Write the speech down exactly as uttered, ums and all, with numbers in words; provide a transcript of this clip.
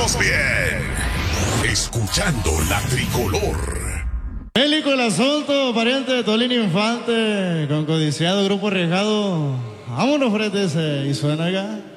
pasamos bien. Escuchando la tricolor. Bélico el asunto, pariente de Tolín Infante, con codiciado grupo arriesgado. Vámonos, frente ese, y suena acá.